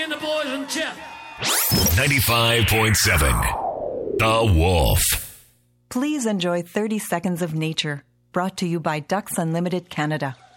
the boys and Chip. 95.7 The Wolf. Please enjoy 30 Seconds of Nature, brought to you by Ducks Unlimited Canada.